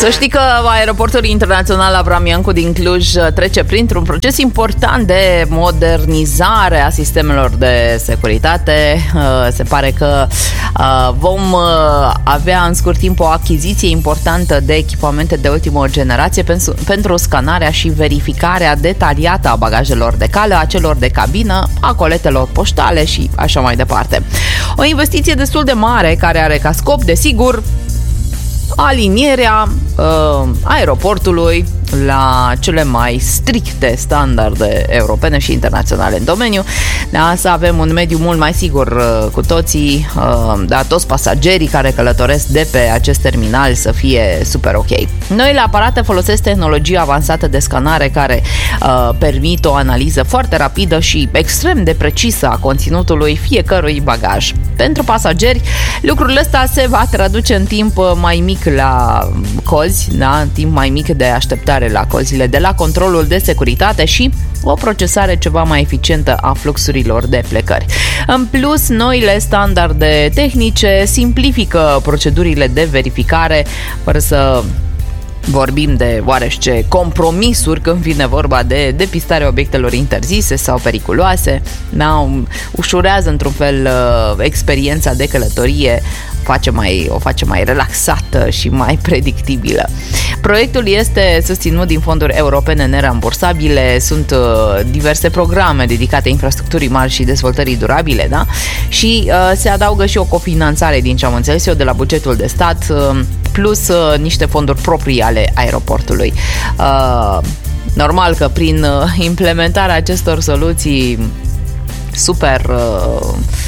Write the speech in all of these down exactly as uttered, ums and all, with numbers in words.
Să știi că aeroportul internațional Avram Iancu din Cluj trece printr-un proces important de modernizare a sistemelor de securitate. Se pare că vom avea în scurt timp o achiziție importantă de echipamente de ultimă generație pentru, pentru scanarea și verificarea detaliată a bagajelor de cale, a celor de cabină, a coletelor poștale și așa mai departe. O investiție destul de mare care are ca scop, desigur, alinierea uh, aeroportului la cele mai stricte standarde europene și internaționale în domeniu, da, să avem un mediu mult mai sigur uh, cu toții, uh, da, toți pasagerii care călătoresc de pe acest terminal să fie super ok. Noile aparate folosesc tehnologie avansată de scanare care uh, permit o analiză foarte rapidă și extrem de precisă a conținutului fiecărui bagaj. Pentru pasageri, lucrul ăsta se va traduce în timp mai mic la cozi, da, în timp mai mic de așteptare la cozile de la controlul de securitate și o procesare ceva mai eficientă a fluxurilor de plecări. În plus, noile standarde tehnice simplifică procedurile de verificare fără să vorbim de oarește compromisuri când vine vorba de depistarea obiectelor interzise sau periculoase. Da, ușurează într-un fel experiența de călătorie, face mai, o face mai relaxată și mai predictibilă. Proiectul este susținut din fonduri europene nerambursabile, sunt uh, diverse programe dedicate infrastructurii mari și dezvoltării durabile, da? Și uh, se adaugă și o cofinanțare, din ce am înțeles eu, de la bugetul de stat, uh, plus uh, niște fonduri proprii ale aeroportului. Uh, normal că prin uh, implementarea acestor soluții super uh,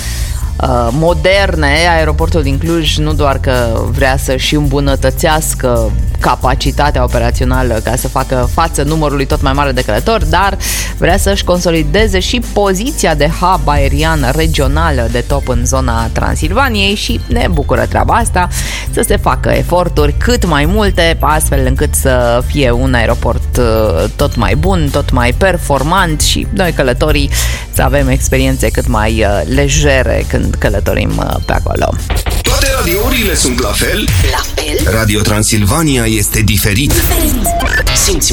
moderne, aeroportul din Cluj nu doar că vrea să-și îmbunătățească capacitatea operațională ca să facă față numărului tot mai mare de călători, dar vrea să-și consolideze și poziția de hub aerian regională de top în zona Transilvaniei și ne bucură treaba asta, să se facă eforturi cât mai multe, astfel încât să fie un aeroport tot mai bun, tot mai performant și noi călătorii să avem experiențe cât mai legere când călătorim pe acolo. Toate radiourile sunt la fel? La fel? Radio Transilvania este diferit. Diferit. Simți